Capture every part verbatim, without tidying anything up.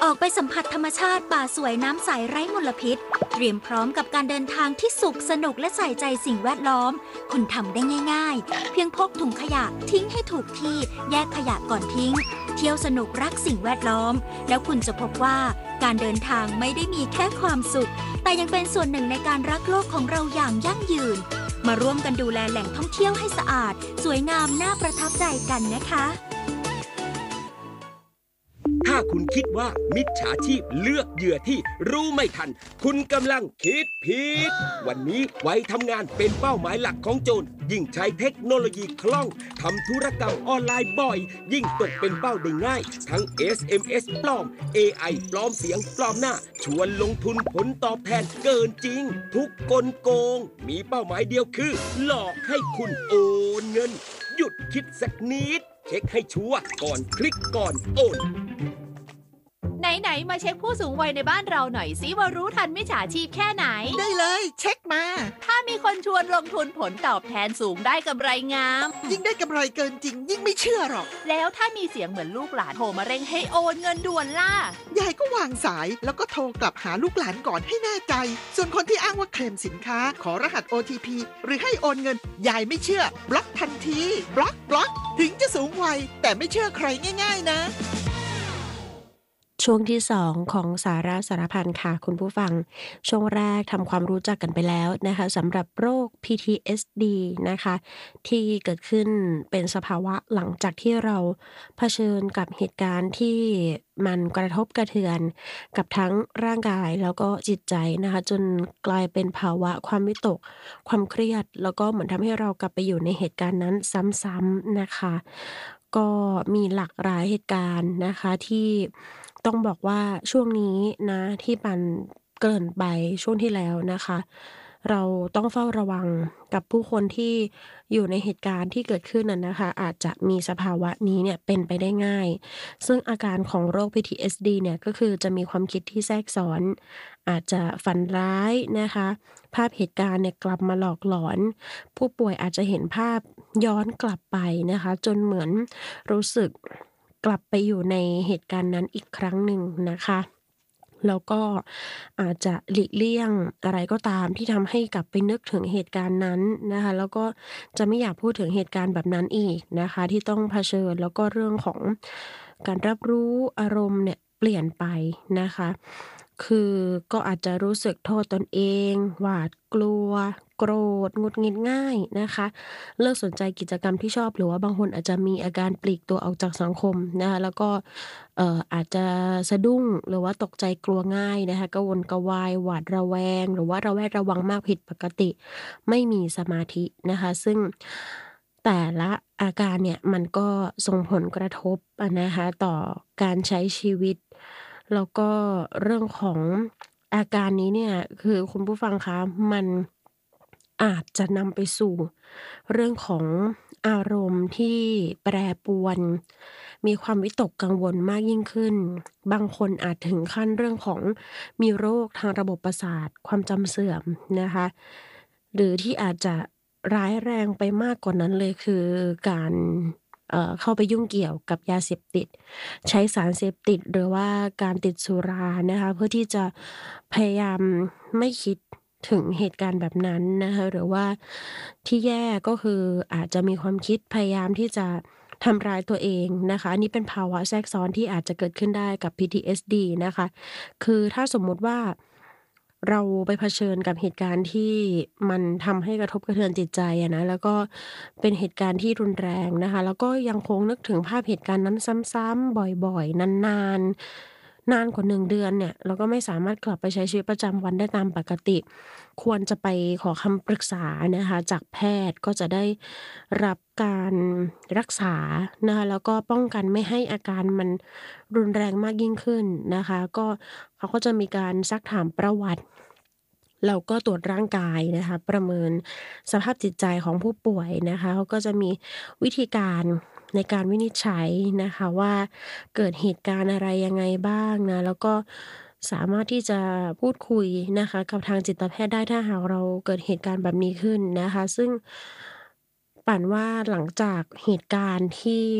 อกไปสัมผัสธรรมชาติป่าสวยน้ำใสไร้มลพิษเตรียมพร้อมกับการเดินทางที่สุขสนุกและใส่ใจสิ่งแวดล้อมคุณทำได้ง่ายๆเพียงพกถุงขยะทิ้งให้ถูกที่แยกขยะก่อนทิ้งเที่ยวสนุกรักสิ่งแวดล้อมแล้วคุณจะพบว่าการเดินทางไม่ได้มีแค่ความสุขแต่ยังเป็นส่วนหนึ่งในการรักโลกของเราอย่างยั่งยืนมาร่วมกันดูแลแหล่งท่องเที่ยวให้สะอาดสวยงามน่าประทับใจกันนะคะถ้าคุณคิดว่ามิจฉาชีพเลือกเหยื่อที่รู้ไม่ทันคุณกำลังคิดผิดวันนี้ไว้ทำงานเป็นเป้าหมายหลักของโจรยิ่งใช้เทคโนโลยีคล่องทำธุรกรรมออนไลน์บ่อยยิ่งตกเป็นเป้าได้ง่ายทั้ง เอส เอ็ม เอส ปลอม เอ ไอ ปลอมเสียงปลอมหน้าชวนลงทุนผลตอบแทนเกินจริงทุกกลโกงมีเป้าหมายเดียวคือหลอกให้คุณโอนเงินหยุดคิดสักนิดเช็คให้ชัวร์ก่อนคลิกก่อนโอนไหนๆมาเช็คผู้สูงวัยในบ้านเราหน่อยสิว่ารู้ทันมิจฉาชีพแค่ไหนได้เลยเช็คมาถ้ามีคนชวนลงทุนผลตอบแทนสูงได้กำไรงามยิ่งได้กำไรเกินจริงยิ่งไม่เชื่อหรอกแล้วถ้ามีเสียงเหมือนลูกหลานโทรมาเร่งให้โอนเงินด่วนล่ะยายก็วางสายแล้วก็โทรกลับหาลูกหลานก่อนให้แน่ใจส่วนคนที่อ้างว่าเคลมสินค้าขอรหัส โอ ที พี หรือให้โอนเงินยายไม่เชื่อบล็อกทันทีบล็อกบล็อกถึงจะสูงวัยแต่ไม่เชื่อใครง่ายๆนะช่วงที่สองของสาระสารพันค่ะคุณผู้ฟังช่วงแรกทำความรู้จักกันไปแล้วนะคะสำหรับโรค พี ที เอส ดี นะคะที่เกิดขึ้นเป็นสภาวะหลังจากที่เราเผชิญกับเหตุการณ์ที่มันกระทบกระเทือนกับทั้งร่างกายแล้วก็จิตใจนะคะจนกลายเป็นภาวะความวิตกความเครียดแล้วก็เหมือนทำให้เรากลับไปอยู่ในเหตุการณ์นั้นซ้ำๆนะคะก็มีหลากหลายเหตุการณ์นะคะที่ต้องบอกว่าช่วงนี้นะที่ปันเกริ่นไปช่วงที่แล้วนะคะเราต้องเฝ้าระวังกับผู้คนที่อยู่ในเหตุการณ์ที่เกิดขึ้นน่ะนะคะอาจจะมีสภาวะนี้เนี่ยเป็นไปได้ง่ายซึ่งอาการของโรค พี ที เอส ดี เนี่ยก็คือจะมีความคิดที่แทรกซ้อนอาจจะฝันร้ายนะคะภาพเหตุการณ์เนี่ยกลับมาหลอกหลอนผู้ป่วยอาจจะเห็นภาพย้อนกลับไปนะคะจนเหมือนรู้สึกกลับไปอยู่ในเหตุการณ์นั้นอีกครั้งหนึ่งนะคะแล้วก็อาจจะหลีกเลี่ยงอะไรก็ตามที่ทำให้กลับไปนึกถึงเหตุการณ์นั้นนะคะแล้วก็จะไม่อยากพูดถึงเหตุการณ์แบบนั้นอีกนะคะที่ต้องเผชิญแล้วก็เรื่องของการรับรู้อารมณ์เนี่ยเปลี่ยนไปนะคะคือก็อาจจะรู้สึกโทษตนเองหวาดกลัวโกรธหงุดหงิดง่ายนะคะเลิกสนใจกิจกรรมที่ชอบหรือว่าบางคนอาจจะมีอาการปลีกตัวออกจากสังคมนะคะแล้วก็เอ่ออาจจะสะดุ้งหรือว่าตกใจกลัวง่ายนะคะกระวนกระวายหวาดระแวงหรือว่าระแวดระวังมากผิดปกติไม่มีสมาธินะคะซึ่งแต่ละอาการเนี่ยมันก็ส่งผลกระทบอะนะคะต่อการใช้ชีวิตแล้วก็เรื่องของอาการนี้เนี่ยคือคุณผู้ฟังคะมันอาจจะนำไปสู่เรื่องของอารมณ์ที่แปรปรวนมีความวิตกกังวลมากยิ่งขึ้นบางคนอาจถึงขั้นเรื่องของมีโรคทางระบบประสาทความจำเสื่อมนะคะหรือที่อาจจะร้ายแรงไปมากกว่านั้นเลยคือการเอ่อเข้าไปยุ่งเกี่ยวกับยาเสพติดใช้สารเสพติดหรือว่าการติดสุรานะคะเพื่อที่จะพยายามไม่คิดถึงเหตุการณ์แบบนั้นนะคะหรือว่าที่แย่ก็คืออาจจะมีความคิดพยายามที่จะทำร้ายตัวเองนะคะอันนี้เป็นภาวะแทรกซ้อนที่อาจจะเกิดขึ้นได้กับ พี ที เอส ดี นะคะคือถ้าสมมุติว่าเราไปเผชิญกับเหตุการณ์ที่มันทำให้กระทบกระเทือนจิตใจอะนะแล้วก็เป็นเหตุการณ์ที่รุนแรงนะคะแล้วก็ยังคงนึกถึงภาพเหตุการณ์นั้นซ้ำๆบ่อยๆนานๆนานกว่าหนึ่งเดือนเนี่ยเราก็ไม่สามารถกลับไปใช้ชีวิตประจำวันได้ตามปกติควรจะไปขอคำปรึกษานะคะจากแพทย์ก็จะได้รับการรักษานะคะแล้วก็ป้องกันไม่ให้อาการมันรุนแรงมากยิ่งขึ้นนะคะก็เขาก็จะมีการซักถามประวัติแล้วก็ตรวจร่างกายนะคะประเมินสภาพจิตใจของผู้ป่วยนะคะเขาก็จะมีวิธีการในการวินิจฉัยนะคะว่าเกิดเหตุการณ์อะไรยังไงบ้างนะแล้วก็สามารถที่จะพูดคุยนะคะกับทางจิตแพทย์ได้ถ้าหากเราเกิดเหตุการณ์แบบนี้ขึ้นนะคะซึ่งปั่นว่าหลังจากเหตุการณ์ที่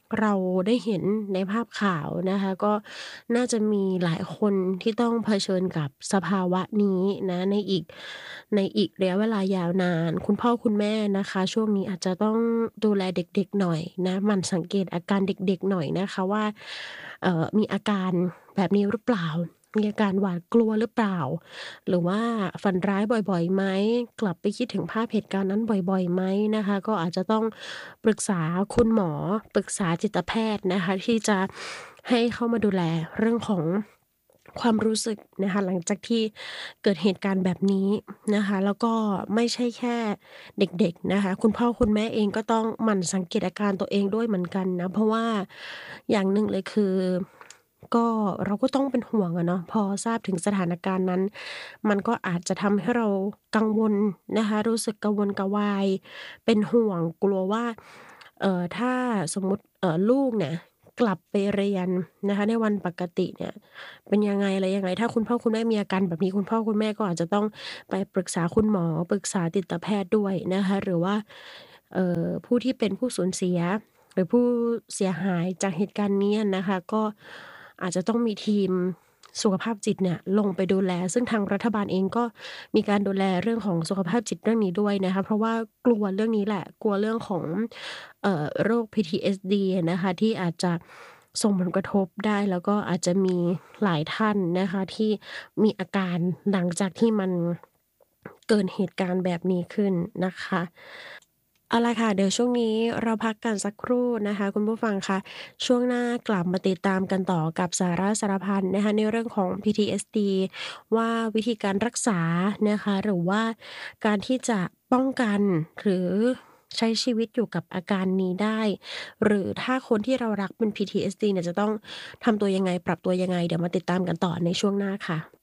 เราได้เห็นในภาพข่าวนะคะก็น่าจะมีหลายคนที่ต้องเผชิญกับสภาวะนี้นะในอีกในอีกระยะเวลายาวนานคุณพ่อคุณแม่นะคะช่วงนี้อาจจะต้องดูแลเด็กๆหน่อยนะหมั่นสังเกตอาการเด็กๆหน่อยนะคะว่าเอ่อมีอาการแบบนี้หรือเปล่ามีอาการหวาดกลัวหรือเปล่าหรือว่าฝันร้ายบ่อยๆไหมกลับไปคิดถึงภาพเหตุการณ์นั้นบ่อยๆไหมนะคะก็อาจจะต้องปรึกษาคุณหมอปรึกษาจิตแพทย์นะคะที่จะให้เข้ามาดูแลเรื่องของความรู้สึกนะคะหลังจากที่เกิดเหตุการณ์แบบนี้นะคะแล้วก็ไม่ใช่แค่เด็กๆนะคะคุณพ่อคุณแม่เองก็ต้องหมั่นสังเกตอาการตัวเองด้วยเหมือนกันนะเพราะว่าอย่างหนึ่งเลยคือก็เราก็ต้องเป็นห่วงอะเนาะพอทราบถึงสถานการณ์นั้นมันก็อาจจะทำให้เรากังวลนะคะรู้สึกกระวนกระวายเป็นห่วงกลัวว่าเอ่อถ้าสมมุติเอ่อลูกเนี่ยกลับไปเรียนนะคะในวันปกติเนี่ยเป็นยังไงอะไรยังไงถ้าคุณพ่อคุณแม่มีอาการแบบนี้คุณพ่อคุณแม่ก็อาจจะต้องไปปรึกษาคุณหมอปรึกษาจิตแพทย์ด้วยนะคะหรือว่าเอ่อผู้ที่เป็นผู้สูญเสียหรือผู้เสียหายจากเหตุการณ์นี้อะนะคะก็อาจจะต้องมีทีมสุขภาพจิตเนี่ยลงไปดูแลซึ่งทางรัฐบาลเองก็มีการดูแลเรื่องของสุขภาพจิตเรื่องนี้ด้วยนะคะเพราะว่ากลัวเรื่องนี้แหละกลัวเรื่องของเอ่อโรค พี ที เอส ดี อะนะคะที่อาจจะส่งผลกระทบได้แล้วก็อาจจะมีหลายท่านนะคะที่มีอาการหลังจากที่มันเกิดเหตุการณ์แบบนี้ขึ้นนะคะเอาล่ะค่ะเดี๋ยวช่วงนี้เราพักกันสักครู่นะคะคุณผู้ฟังคะช่วงหน้ากลับมาติดตามกันต่อกับสาระสารพันนะคะในเรื่องของ พี ที เอส ดี ว่าวิธีการรักษานะคะหรือว่าการที่จะป้องกันหรือใช้ชีวิตอยู่กับอาการนี้ได้หรือถ้าคนที่เรารักเป็น พี ที เอส ดี เนี่ยจะต้องทำตัวยังไงปรับตัวยังไงเดี๋ยวมาติดตามกันต่อในช่วงหน้าค่ะ